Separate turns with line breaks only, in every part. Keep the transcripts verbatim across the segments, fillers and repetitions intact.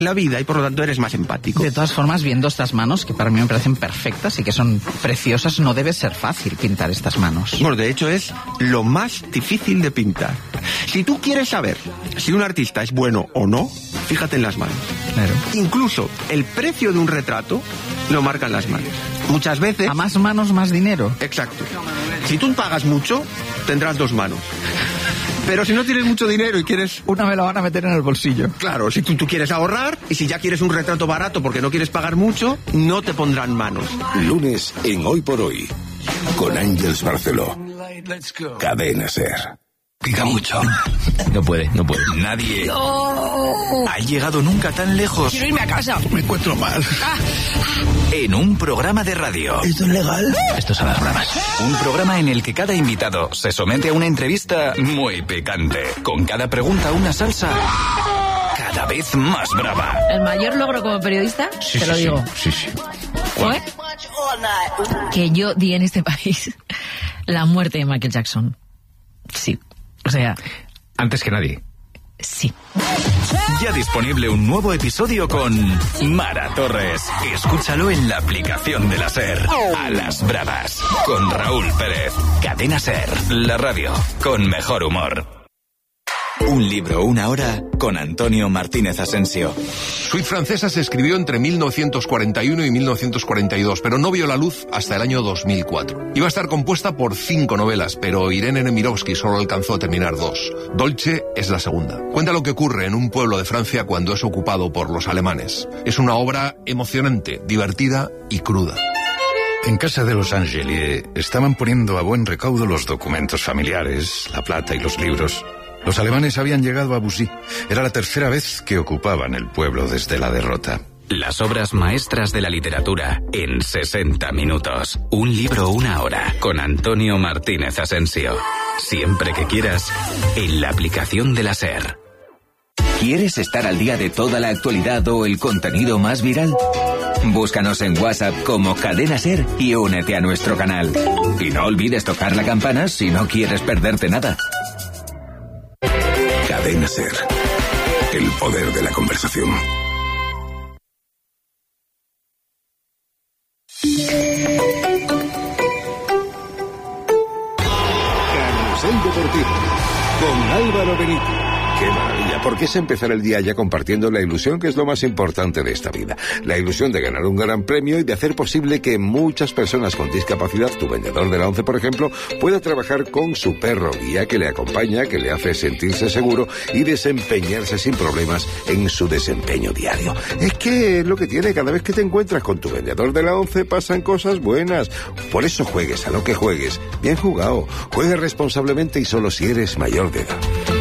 la vida y por lo tanto eres más empático.
De todas formas, viendo estas manos, que para mí me parecen perfectas y que son preciosas, no debe ser fácil pintar estas manos.
Bueno, de hecho es lo más difícil de pintar. Si tú quieres saber si un artista es bueno o no, fíjate en las manos.
Claro.
Incluso el precio de un retrato lo marcan las manos. Muchas veces...
A más manos, más dinero.
Exacto. Si tú pagas mucho, tendrás dos manos. Pero si no tienes mucho dinero y quieres...
Una me la van a meter en el bolsillo.
Claro, si tú, tú quieres ahorrar y si ya quieres un retrato barato porque no quieres pagar mucho, no te pondrán manos.
Lunes en Hoy por Hoy, con Ángeles Barceló. Cadena SER.
Pica mucho. No puede, no puede. Nadie no. ha llegado nunca tan lejos.
Quiero irme a casa.
Me encuentro mal.
Ah.
En un programa de radio.
¿Esto es legal?
Esto son las bromas. Un programa en el que cada invitado se somete a una entrevista muy picante. Con cada pregunta una salsa cada vez más brava.
El mayor logro como periodista,
Sí,
te
sí,
lo
sí.
digo.
Sí, sí.
Fue que yo di en este país la muerte de Michael Jackson. Sí. O sea...
Antes que nadie.
Sí.
Ya disponible un nuevo episodio con Mara Torres. Escúchalo en la aplicación de la SER. A las bravas. Con Raúl Pérez. Cadena SER. La radio. Con mejor humor. Un libro, una hora, con Antonio Martínez Asensio.
Suite Francesa se escribió entre mil novecientos cuarenta y uno y mil novecientos cuarenta y dos, pero no vio la luz hasta el año dos mil cuatro. Iba a estar compuesta por cinco novelas, pero Irene Nemirovsky solo alcanzó a terminar dos. Dolce es la segunda. Cuenta lo que ocurre en un pueblo de Francia cuando es ocupado por los alemanes. Es una obra emocionante, divertida y cruda.
En casa de los Angelier estaban poniendo a buen recaudo los documentos familiares, la plata y los libros. Los alemanes habían llegado a Bussy. Era la tercera vez que ocupaban el pueblo desde la derrota.
Las obras maestras de la literatura en sesenta minutos. Un libro, una hora, con Antonio Martínez Asensio. Siempre que quieras, en la aplicación de la SER. ¿Quieres estar al día de toda la actualidad o el contenido más viral? Búscanos en WhatsApp como Cadena SER y únete a nuestro canal. Y no olvides tocar la campana si no quieres perderte nada.
Cadena SER. El poder de la conversación. Carrusel Deportivo con Álvaro Benito. Qué maravilla, porque es empezar el día ya compartiendo la ilusión, que es lo más importante de esta vida. La ilusión de ganar un gran premio y de hacer posible que muchas personas con discapacidad, tu vendedor de la ONCE, por ejemplo, pueda trabajar con su perro guía que le acompaña, que le hace sentirse seguro y desempeñarse sin problemas en su desempeño diario. Es que es lo que tiene, cada vez que te encuentras con tu vendedor de la ONCE pasan cosas buenas. Por eso juegues a lo que juegues. Bien jugado. Juegue responsablemente y solo si eres mayor de edad.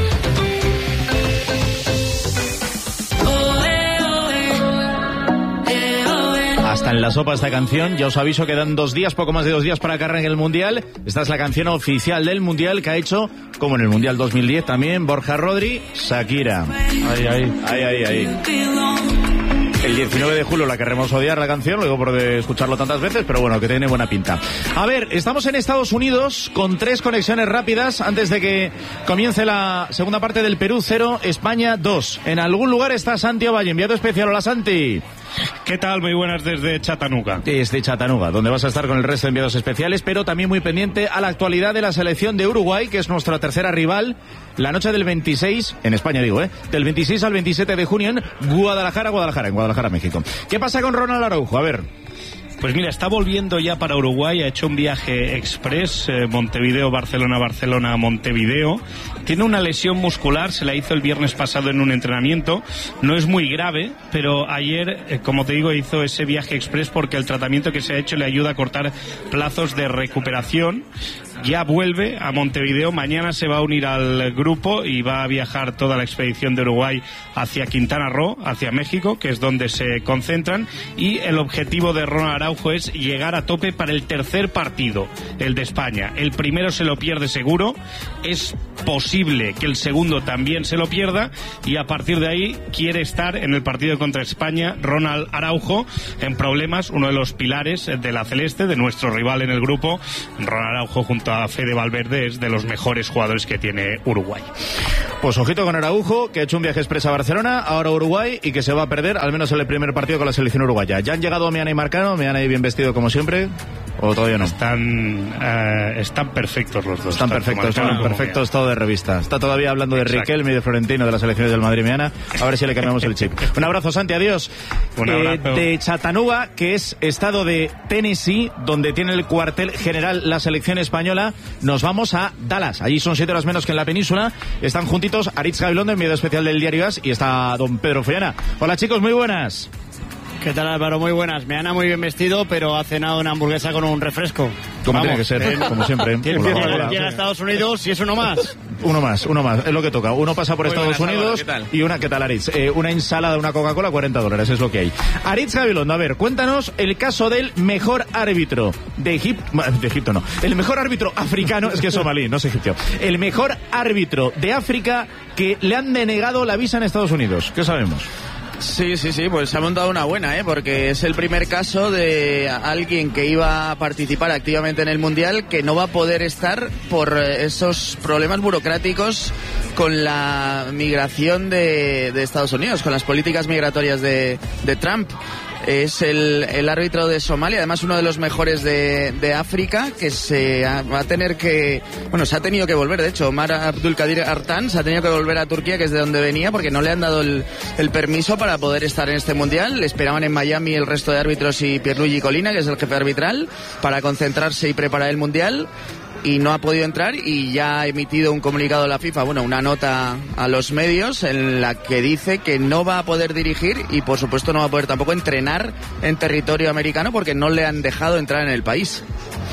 Hasta en la sopa esta canción. Ya os aviso que dan dos días, poco más de dos días para que arranque el Mundial. Esta es la canción oficial del Mundial que ha hecho, como en el Mundial dos mil diez también, Borja Rodri, Shakira. Ahí, ahí, ahí, ahí, ahí. El diecinueve de julio la querremos odiar la canción, luego por escucharlo tantas veces, pero bueno, que tiene buena pinta. A ver, estamos en Estados Unidos con tres conexiones rápidas antes de que comience la segunda parte del Perú cero, España dos. En algún lugar está Santi Ovalle, enviado especial. Hola, Santi.
¿Qué tal? Muy buenas desde Chattanooga.
Desde Chattanooga, donde vas a estar con el resto de enviados especiales, pero también muy pendiente a la actualidad de la selección de Uruguay, que es nuestra tercera rival, la noche del veintiséis, en España digo, ¿eh? Del veintiséis al veintisiete de junio en Guadalajara, Guadalajara, en Guadalajara, México. ¿Qué pasa con Ronald Araujo? A ver...
Pues mira, está volviendo ya para Uruguay, ha hecho un viaje express, eh, Montevideo, Barcelona, Barcelona, Montevideo. Tiene una lesión muscular, se la hizo el viernes pasado en un entrenamiento. No es muy grave, pero ayer, eh, como te digo, hizo ese viaje express porque el tratamiento que se ha hecho le ayuda a cortar plazos de recuperación. Ya vuelve a Montevideo, mañana se va a unir al grupo y va a viajar toda la expedición de Uruguay hacia Quintana Roo, hacia México, que es donde se concentran, y el objetivo de Ronald Araujo es llegar a tope para el tercer partido, el de España. El primero se lo pierde seguro, es posible que el segundo también se lo pierda, y a partir de ahí quiere estar en el partido contra España Ronald Araujo, en problemas, uno de los pilares de la celeste, de nuestro rival en el grupo. Ronald Araujo junto junto a Fede Valverde es de los mejores jugadores que tiene Uruguay.
Pues ojito con Araujo, que ha hecho un viaje express a Barcelona, ahora Uruguay, y que se va a perder al menos en el primer partido con la selección uruguaya. ¿Ya han llegado Miana y Marcano? ¿Miana ahí bien vestido como siempre? ¿O todavía no?
Están, uh, están perfectos los dos.
Están perfectos, están en perfecto estado de revista. Está todavía hablando de Exacto. Riquelme y de Florentino, de las selecciones del Madrid Miana. A ver si le cambiamos el chip. Un abrazo, Santi, adiós.
Un abrazo.
Eh, de Chattanooga, que es estado de Tennessee, donde tiene el cuartel general la selección española, nos vamos a Dallas. Allí son siete horas menos que en la península. Están juntitos Aritz Gabilondo, enviado especial del Diario As, y está don Pedro Follana. Hola, chicos, muy buenas.
¿Qué tal, Álvaro? Muy buenas. Me han muy bien vestido, pero ha cenado una hamburguesa con un refresco.
Como tiene que ser, eh, como siempre.
Llega a Estados Unidos y es uno más.
Uno más, uno más, es lo que toca. Uno pasa por muy Estados buenas, Unidos Álvaro, y una, ¿qué tal, Aritz? Eh, una ensalada, una Coca-Cola, cuarenta dólares, es lo que hay. Aritz Gabilondo, a ver, cuéntanos el caso del mejor árbitro de Egipto, de Egipto no, el mejor árbitro africano, es que es somalí, no es egipcio, el mejor árbitro de África que le han denegado la visa en Estados Unidos. ¿Qué sabemos?
Sí, sí, sí, pues se ha montado una buena, ¿eh? Porque es el primer caso de alguien que iba a participar activamente en el Mundial que no va a poder estar por esos problemas burocráticos con la migración de, de Estados Unidos, con las políticas migratorias de, de Trump. Es el, el árbitro de Somalia, además uno de los mejores de, de África, que se ha, va a tener que, bueno, se ha tenido que volver, de hecho, Omar Abdulkadir Artan se ha tenido que volver a Turquía, que es de donde venía, porque no le han dado el, el permiso para poder estar en este Mundial. Le esperaban en Miami el resto de árbitros y Pierluigi Colina, que es el jefe arbitral, para concentrarse y preparar el Mundial. Y no ha podido entrar y ya ha emitido un comunicado de la FIFA, bueno, una nota a los medios en la que dice que no va a poder dirigir y por supuesto no va a poder tampoco entrenar en territorio americano porque no le han dejado entrar en el país.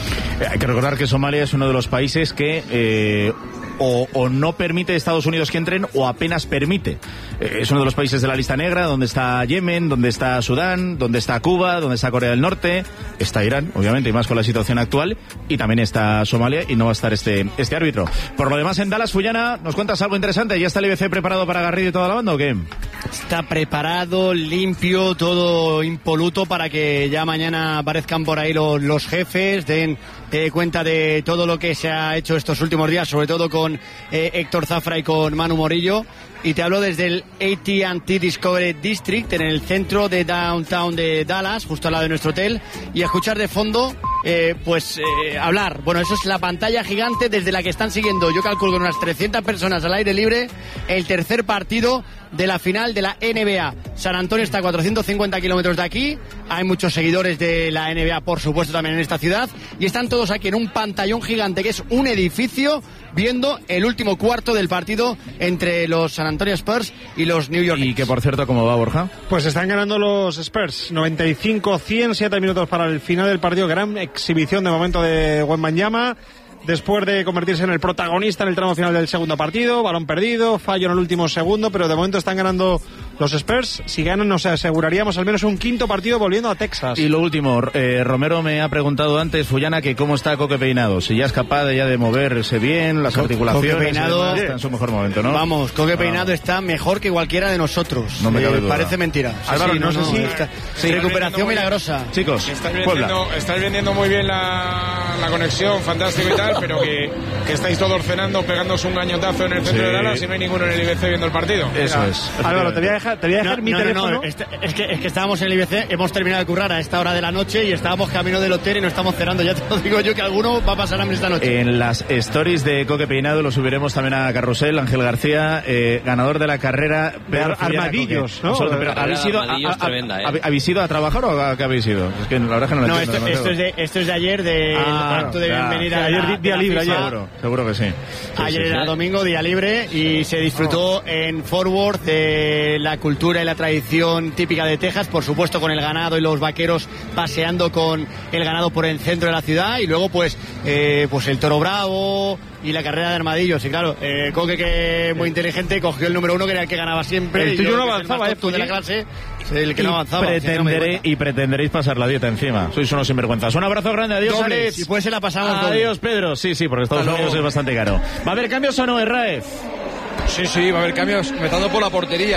Hay que recordar que Somalia es uno de los países que eh, o, o no permite a Estados Unidos que entren o apenas permite. Eh, es uno de los países de la lista negra, donde está Yemen, donde está Sudán, donde está Cuba, donde está Corea del Norte, está Irán, obviamente, y más con la situación actual, y también está Somalia, y no va a estar este, este árbitro. Por lo demás, en Dallas, Follana, ¿nos cuentas algo interesante? ¿Ya está el I B C preparado para Garrido y toda la banda o qué?
Está preparado, limpio, todo impoluto para que ya mañana aparezcan por ahí los, los jefes, den eh, cuenta de todo lo que se ha hecho estos últimos días, sobre todo con eh, Héctor Zafra y con Manu Morillo. Y te hablo desde el A T and T Discovery District, en el centro de downtown de Dallas, justo al lado de nuestro hotel, y a escuchar de fondo, eh, pues, eh, hablar. Bueno, eso es la pantalla gigante desde la que están siguiendo, yo calculo con unas trescientas personas al aire libre, el tercer partido de la final de la N B A. San Antonio está a cuatrocientos cincuenta kilómetros de aquí, hay muchos seguidores de la N B A, por supuesto, también en esta ciudad, y están todos aquí en un pantallón gigante que es un edificio, viendo el último cuarto del partido entre los San Antonio Spurs y los New York Knicks.
Y que, por cierto, ¿cómo va, Borja?
Pues están ganando los Spurs, noventa y cinco cien, siete minutos para el final del partido. Gran exhibición de momento de Wembanyama, después de convertirse en el protagonista en el tramo final del segundo partido. Balón perdido, fallo en el último segundo, pero de momento están ganando los Spurs. Si ganan nos aseguraríamos al menos un quinto partido volviendo a Texas.
Y lo último, eh, Romero me ha preguntado antes, Follana, que cómo está Coque Peinado, si ya es capaz de, ya de moverse bien, las Co articulaciones.
Coque Peinado
está en su mejor momento, ¿no?
Vamos, Coque ah. Peinado está mejor que cualquiera de nosotros.
No me cabe
eh,
duda.
Parece mentira. Sí,
Álvaro,
sí,
no,
no,
no sé si...
Está, sí, recuperación milagrosa.
Chicos,
estáis vendiendo, estáis vendiendo muy bien la, la conexión, fantástico y tal, pero que, que estáis todos cenando, pegándose un gañotazo en el centro sí. de Dallas y no hay ninguno en el I B C viendo el partido.
Eso
Mira.
es.
Álvaro, te voy a dejar, te voy a dejar
no,
mi
no,
teléfono.
No, no, este, es, que, es que estábamos en el I B C, hemos terminado de currar a esta hora de la noche y estábamos camino del hotel y no estamos cenando. Ya te lo digo yo que alguno va a pasar hambre esta noche.
En las stories de Coque Peinado lo subiremos también a Carrusel. Ángel García, eh, ganador de la carrera
de Armadillos, ¿no?
Solo, pero, ¿habéis, ido a, a, tremenda, ¿eh? ¿Habéis ido a trabajar o a qué habéis ido? Es que la verdad que no lo
no,
entiendo.
Esto, esto, es de, esto es de ayer, del
ah,
acto de
claro,
bienvenida.
Ayer
la,
día libre, ayer.
Seguro, seguro que sí. sí
ayer
sí,
era
sí.
domingo, día libre, y se disfrutó en Fort Worth de la cultura y la tradición típica de Texas, por supuesto con el ganado y los vaqueros paseando con el ganado por el centro de la ciudad, y luego pues, eh, pues el toro bravo y la carrera de armadillos. Y claro, eh, Coque, que muy inteligente, cogió el número uno, que era el que ganaba siempre.
El tuyo no avanzaba,
eh, tú de la clase, el que no avanzaba.
Pretendere, y pretenderéis pasar la dieta encima. Sois unos sinvergüenzas. Un abrazo grande, adiós, Alex.
Si puede se la pasamos.
Adiós, Pedro. Sí, sí, porque Estados Unidos es bastante caro. ¿Va a haber cambios o no, Erraez?
Sí, sí, va a haber cambios, empezando por la portería.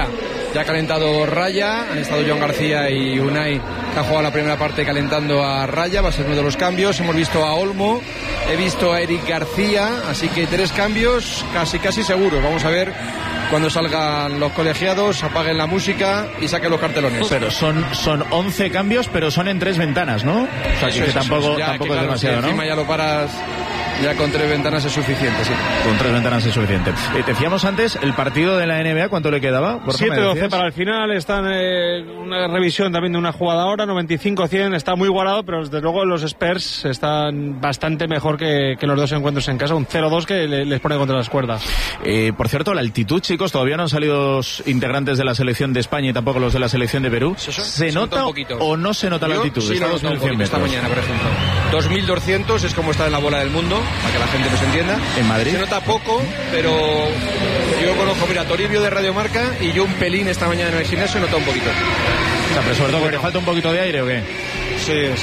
ya ha calentado Raya, han estado Joan García y Unai, que ha jugado la primera parte calentando a Raya, va a ser uno de los cambios. Hemos visto a Olmo, he visto a Eric García, así que tres cambios casi casi seguros. Vamos a ver cuando salgan los colegiados, apaguen la música y saquen los cartelones.
Pero son son once cambios, pero son en tres ventanas, ¿no? O sea, que,
eso
que
es,
tampoco,
es, ya,
tampoco
que, claro,
es demasiado,
si
¿no?
encima ya lo paras, ya con tres ventanas es suficiente, sí.
Con tres ventanas es suficiente. Eh, decíamos antes, el partido de la N B A, ¿cuánto le quedaba?
siete doce para el final, está en eh, una revisión también de una jugada ahora, noventa y cinco cien, está muy igualado, pero desde luego los Spurs están bastante mejor que, que los dos encuentros en casa, un cero dos que le, les pone contra las cuerdas.
Eh, por cierto, la altitud, chicos, todavía no han salido integrantes de la selección de España y tampoco los de la selección de Perú. ¿Se,
se
nota o no se nota la
Yo,
altitud?
Sí,
está
no,
dos mil cien metros.
Esta mañana, por ejemplo. dos mil doscientos es como está en la bola del mundo, para que la gente nos entienda.
¿En Madrid?
Se nota poco, pero yo conozco, mira, Toribio de Radio Marca y yo un pelín esta mañana en el gimnasio he notado un poquito.
O sea, pero sobre todo, bueno, ¿te falta un poquito de aire o qué?
Sí, sí.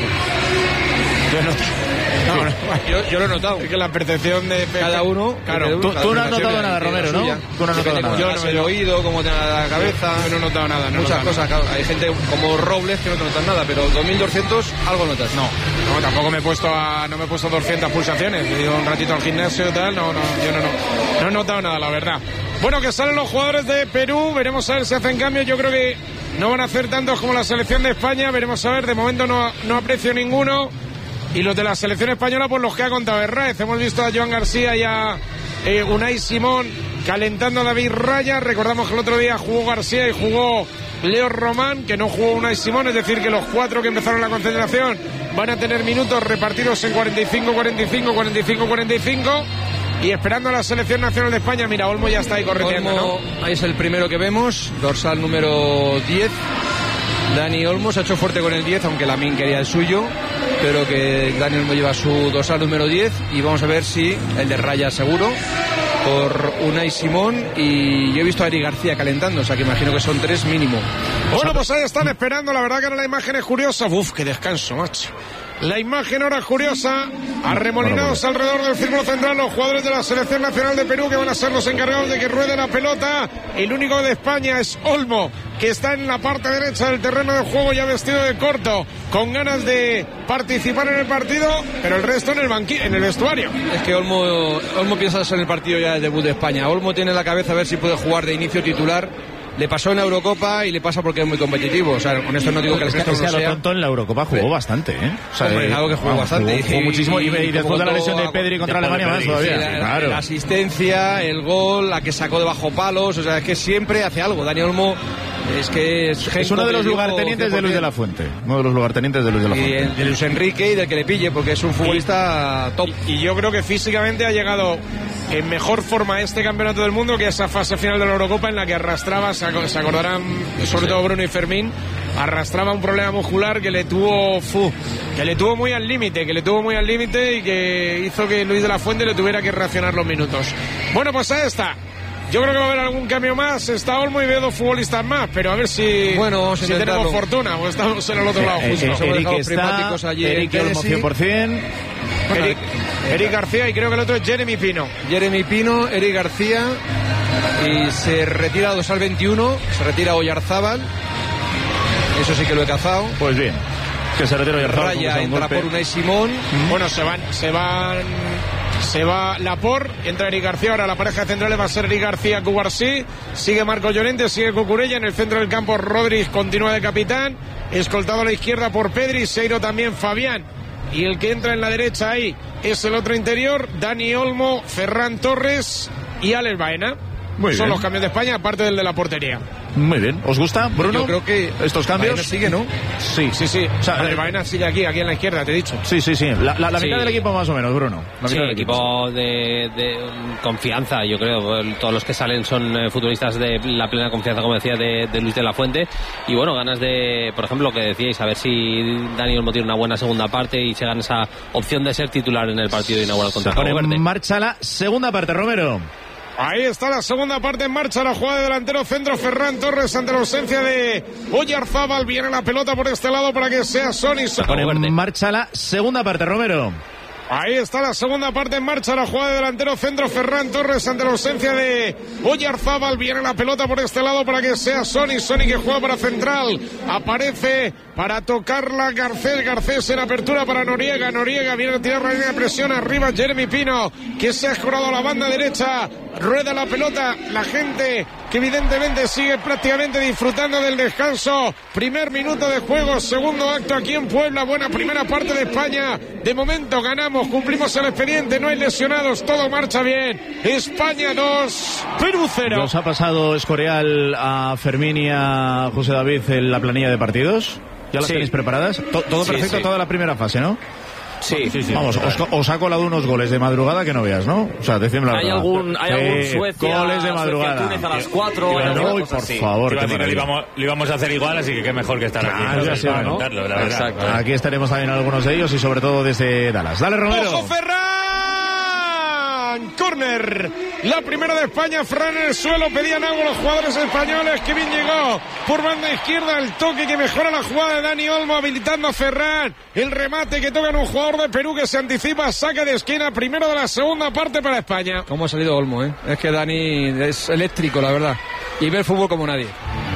Yo no, no, no, yo, yo lo he notado.
Es que la percepción de
cada uno.
Claro,
tú, tú no has notado nada, Romero, ¿no? Tú no has notado nada.
Yo no me he oído, como te da la cabeza.
Yo no he notado nada. No
muchas
notado
cosas.
nada.
Hay gente como Robles que no te notan nada, pero dos mil doscientos algo notas.
No, no, tampoco me he puesto a, no me he puesto doscientas pulsaciones. He ido un ratito al gimnasio y tal. No, no, yo no, no. No he notado nada, la verdad. Bueno, que salen los jugadores de Perú. Veremos a ver si hacen cambios. Yo creo que no van a hacer tantos como la selección de España. Veremos a ver. De momento no, no aprecio ninguno. Y los de la selección española, pues los que ha contado Herráez. Hemos visto a Joan García y a eh, Unai Simón calentando a David Raya. Recordamos que el otro día jugó García y jugó Leo Román, que no jugó Unai Simón. Es decir, que los cuatro que empezaron la concentración van a tener minutos repartidos en cuarenta y cinco, cuarenta y cinco, cuarenta y cinco, cuarenta y cinco. Y esperando a la selección nacional de España, mira, Olmo ya está ahí corriendo,
Olmo,
¿no?
Ahí es el primero que vemos, dorsal número diez. Dani Olmo se ha hecho fuerte con el diez, aunque Lamine quería el suyo, pero que Dani Olmo lleva su dorsal número diez y vamos a ver si el de Raya seguro por Unai Simón, y yo he visto a Eric García calentando, o sea que imagino que son tres mínimo.
Bueno, pues ahí están esperando, la verdad que ahora la imagen es curiosa. Uf, qué descanso, macho. La imagen ahora es curiosa, arremolinados alrededor del círculo central los jugadores de la Selección Nacional de Perú, que van a ser los encargados de que ruede la pelota. El único de España es Olmo, que está en la parte derecha del terreno de juego, ya vestido de corto, con ganas de participar en el partido, pero el resto en el banqui- en el vestuario.
Es que Olmo, Olmo piensa en el partido ya del debut de España. Olmo tiene en la cabeza a ver si puede jugar de inicio titular. Le pasó en la Eurocopa y le pasa porque es muy competitivo. O sea, con esto no digo que el resto
es que
no
a lo
sea.
tonto en la Eurocopa jugó bastante, ¿eh? O sea,
Hombre, algo que jugó
vamos,
bastante.
Jugó, jugó muchísimo y, y, y después de la lesión de
todo,
Pedri contra Alemania más
Pedri,
todavía.
sí, la,
claro.
la asistencia, el gol, la que sacó de bajo palos. O sea, es que siempre hace algo. Dani Olmo es que es,
es uno de los lugartenientes de Luis de la Fuente. Uno de los lugartenientes de Luis de la Fuente.
Y el, de Luis Enrique y del que le pille, porque es un futbolista top.
Y, y yo creo que físicamente ha llegado en mejor forma a este campeonato del mundo que a esa fase final de la Eurocopa en la que arrastraba, se acordarán sobre sí. todo Bruno y Fermín, arrastraba un problema muscular que le tuvo fu, que le tuvo muy al límite, que le tuvo muy al límite y que hizo que Luis de la Fuente le tuviera que reaccionar los minutos. Bueno, pues ahí está. Yo creo que va a haber algún cambio más. Está Olmo y veo dos futbolistas más, pero a ver si,
bueno,
si tenemos fortuna o estamos en el otro lado justo.
Eh, eh, Eric está,
allí
Eric Olmo cien por ciento.
Bueno, Eric, Eric García y creo que el otro es Jeremy Pino.
Jeremy Pino, Eric García, y se retira dorsal veintiuno, se retira Oyarzábal. Eso sí que lo he cazado.
Pues bien, que se retira Oyarzábal.
Raya entra por Unai Simón.
Mm-hmm. Bueno, se van, se van, se va Laporte, entra Eric García. Ahora la pareja central va a ser Eric García, Cubarsí. Sigue Marco Llorente, sigue Cucurella. En el centro del campo Rodríguez continúa de capitán, escoltado a la izquierda por Pedri, Seiro también Fabián. Y el que entra en la derecha ahí es el otro interior, Dani Olmo, Ferran Torres y Alex Baena.
Muy
Son
bien.
los cambios de España, aparte del de la portería.
Muy bien. ¿Os gusta, Bruno?
Yo creo que
estos cambios.
Baena sigue, ¿no?
Sí,
Sí, sí.
O sea,
Alex
eh,
Baena sigue aquí, aquí en la izquierda, te he dicho.
Sí, sí, sí. La, la, la
Sí.
mitad del equipo más o menos, Bruno. La
Sí,
mitad del
equipo de, de um, confianza, yo creo. Todos los que salen son eh, futbolistas de la plena confianza, como decía, de, de Luis de la Fuente. Y bueno, ganas de, por ejemplo, lo que decíais, a ver si Dani Olmo tiene una buena segunda parte y se gana esa opción de ser titular en el partido inaugural contra
Se pone
Cabo Verde.
en marcha la segunda parte, Romero.
Ahí está la segunda parte en marcha, la jugada de delantero centro Ferran Torres ante la ausencia de Oyarzábal. Viene la pelota por este lado para que sea Sony.
Se pone en marcha la segunda parte, Romero.
Ahí está la segunda parte en marcha, la jugada de delantero centro Ferran Torres ante la ausencia de Oyarzábal. Viene la pelota por este lado para que sea Sony, Sony que juega para central, aparece para tocarla Garcés, Garcés en apertura para Noriega, Noriega viene a tirar la línea de presión arriba Jeremy Pino, que se ha escorado a la banda derecha, rueda la pelota, la gente que evidentemente sigue prácticamente disfrutando del descanso. Primer minuto de juego, segundo acto aquí en Puebla, buena primera parte de España, de momento ganamos, cumplimos el expediente, no hay lesionados, todo marcha bien. España dos, Perú cero.
¿Nos ha pasado Escorial a Fermín y a José David en la planilla de partidos? ¿Ya las sí. tenéis preparadas? To- todo sí, perfecto, sí. Toda la primera fase, ¿no?
Sí, sí, sí.
Vamos, os, os ha colado unos goles de madrugada que no veas, ¿no? O sea, decídme la
hay
verdad.
Algún, hay algún
eh,
Suecia,
goles de madrugada.
Suecia, Túnez a las cuatro.
Y, y, no, y por
así.
favor,
iba a decir que lo íbamos, lo íbamos a hacer igual, así que qué mejor que estar
claro,
aquí.
Ya sea, ¿no?
Contarlo, la verdad.
Exacto. Aquí estaremos también algunos de ellos y sobre todo desde Dallas. Dale, Romero.
¡Ojo, Ferran! Corner. La primera de España, Ferran en el suelo. Pedían algo los jugadores españoles. Que bien llegó por banda izquierda. El toque que mejora la jugada de Dani Olmo, habilitando a Ferran. El remate que toca en un jugador de Perú que se anticipa. Saque de esquina. Primero de la segunda parte para España.
¿Cómo ha salido Olmo, eh? Es que Dani es eléctrico, la verdad. Y ve el fútbol como nadie.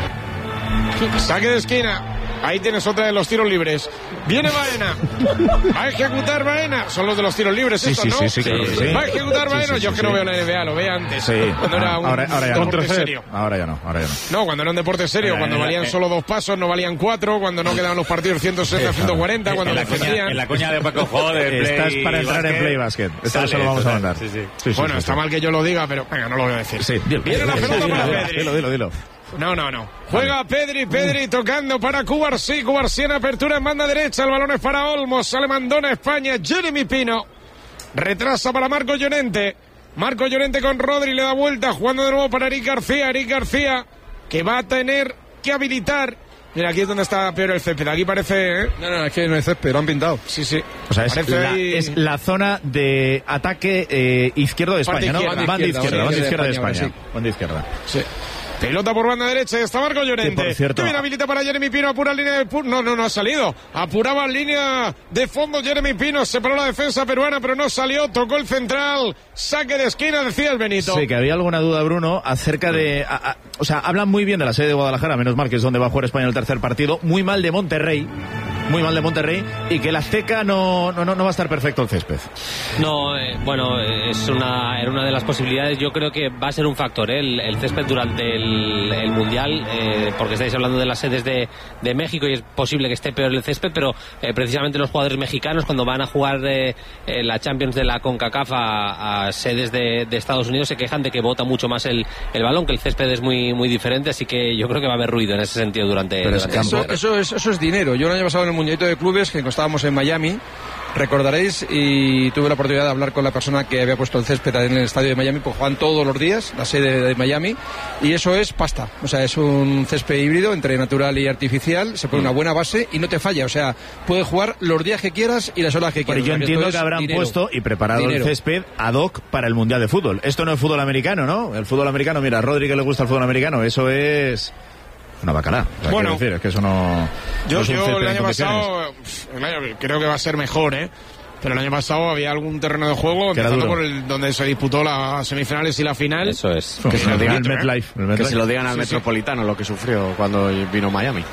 Saque de esquina. Ahí tienes otra de los tiros libres. Viene Baena. Va a ejecutar Baena. Son los de los tiros libres,
sí,
estos,
sí,
¿no?
Sí, sí, claro que sí.
Va a ejecutar
sí,
Baena.
sí,
Yo
sí,
que no
sí.
veo la N B A, lo veía antes.
Sí.
Cuando era un
ahora, ahora ya
deporte
no.
serio.
Ahora ya no, ahora ya no.
No, cuando era un deporte serio, cuando valían solo dos pasos, no valían cuatro, cuando no quedaban los partidos ciento sesenta, ciento cuarenta, cuando
en
defendían.
En la coña de Paco Joder,
estás para entrar en Play Basket. Esto se lo vamos a mandar.
Sí, sí.
Sí, sí,
bueno,
sí,
está
sí.
mal que yo lo diga, pero venga, no lo voy a decir.
Sí, dilo,
Viene la pelota para Pedri.
Dilo, dilo, dilo.
No, no, no. Juega Pedri, Pedri tocando para Cubarsí, Cubarsí en apertura en banda derecha, el balón es para Olmos, sale Mandona España, Jeremy Pino. Retrasa para Marco Llorente. Marco Llorente con Rodri, le da vuelta, jugando de nuevo para Eric García, Eric García, que va a tener que habilitar. Mira, aquí es donde está peor el césped, aquí parece... ¿eh?
No, no, es que no es césped, lo han pintado.
Sí, sí.
O sea, es la, ahí... es la zona de ataque eh, izquierdo de España, ¿no? Banda izquierda, banda izquierda de España. Banda izquierda.
Sí. Pelota por banda derecha, está Marco Llorente.
Que por cierto,
que bien habilita para Jeremy Pino, apura línea de... Pu- no, no, no ha salido. Apuraba línea de fondo Jeremy Pino, separó la defensa peruana, pero no salió, tocó el central, saque de esquina, decía el Benito.
Sí, que había alguna duda, Bruno, acerca de... A, a, o sea, hablan muy bien de la sede de Guadalajara, menos mal que es donde va a jugar España el tercer partido, muy mal de Monterrey, muy mal de Monterrey, y que el Azteca no, no, no, no va a estar perfecto el césped.
No, eh, bueno, es una, era una de las posibilidades. Yo creo que va a ser un factor, ¿eh? el, el césped durante el, el Mundial, eh, porque estáis hablando de las sedes de, de México y es posible que esté peor el césped, pero eh, precisamente los jugadores mexicanos cuando van a jugar eh, eh, la Champions de la CONCACAF a, a sedes de, de Estados Unidos se quejan de que bota mucho más el, el balón, que el césped es muy, muy diferente, así que yo creo que va a haber ruido en ese sentido durante,
pero
durante
es que eso, eso, es, eso es dinero. Yo el año pasado en el Mundialito de Clubes, que estábamos en Miami, recordaréis, y tuve la oportunidad de hablar con la persona que había puesto el césped en el estadio de Miami, pues juegan todos los días, la sede de Miami, y eso es pasta. O sea, es un césped híbrido entre natural y artificial, se pone una buena base y no te falla. O sea, puedes jugar los días que quieras y las horas que quieras.
Pero yo
o sea,
entiendo
que
que habrán
dinero.
puesto y preparado
Dinero.
el césped ad hoc para el Mundial de Fútbol. Esto no es fútbol americano, ¿no? El fútbol americano, mira, a Rodri que le gusta el fútbol americano, eso es... una bacalá. O sea,
Bueno,
decir, es que eso no...
Yo,
no es un
yo
césped
el
en
año
condiciones.
pasado, el año- creo que va a ser mejor, ¿eh? Pero el año pasado había algún terreno de juego,
Que era
empezando
duro.
por el donde se disputó las semifinales y la final.
Eso es.
Que se lo digan
el MetLife. el
Que
MetLife.
se lo digan al
Sí, sí.
Metropolitano lo que sufrió cuando vino Miami.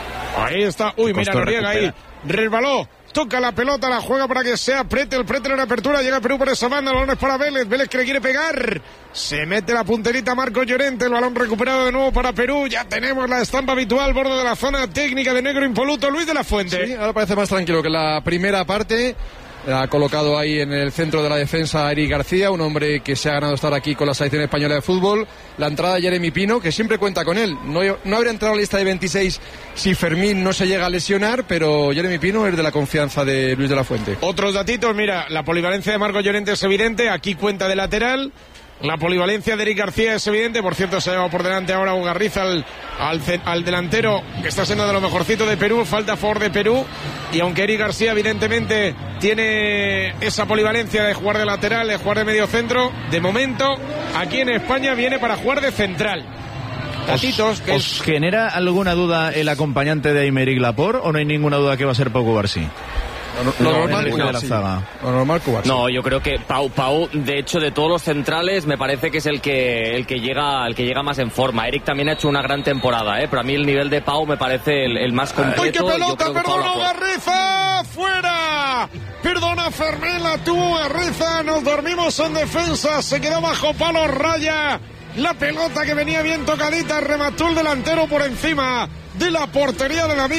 Ahí está. Uy,
Que
mira
costó
Noriega ahí. Resbaló. Toca la pelota, la juega para que sea Pretel. Pretel en apertura. Llega Perú por esa banda. El balón es para Vélez. Vélez que le quiere pegar. Se mete la punterita Marco Llorente. El balón recuperado de nuevo para Perú. Ya tenemos la estampa habitual. Borde de la zona técnica de negro impoluto. Luis de la Fuente.
Sí, ahora parece más tranquilo que la primera parte. Ha colocado ahí en el centro de la defensa a Eric García, un hombre que se ha ganado estar aquí con la selección española de fútbol. La entrada de Jeremy Pino, que siempre cuenta con él. No, no habría entrado a la lista de veintiséis si Fermín no se llega a lesionar, pero Jeremy Pino es de la confianza de Luis de la Fuente.
Otros datitos, mira, la polivalencia de Marco Llorente es evidente. Aquí cuenta de lateral. La polivalencia de Eric García es evidente. Por cierto, se ha llevado por delante ahora Ugarriza al, al, al delantero, que está siendo de lo mejorcito de Perú. Falta a favor de Perú. Y aunque Eric García evidentemente tiene esa polivalencia de jugar de lateral, de jugar de medio centro, de momento aquí en España viene para jugar de central. Datitos, que
¿Os
es...
genera alguna duda el acompañante de Aymeric Laporte o no hay ninguna duda que va a ser Pau Cubarsí?
Lo
No,
normal,
en el de la
sí.
zaga.
Lo normal, Cuba. sí.
No, yo creo que Pau, Pau, de hecho, de todos los centrales, me parece que es el que el que llega el que llega más en forma. Eric también ha hecho una gran temporada, ¿eh? Pero a mí el nivel de Pau me parece el, el más completo.
¡Uy, qué
Yo
pelota!
creo que Pau
¡Perdona,
la puede-
Garriza! ¡Fuera! Perdona, Fermín, la tuvo Garriza. Nos dormimos en defensa. Se quedó bajo palo raya. La pelota que venía bien tocadita. Remató el delantero por encima de la portería de la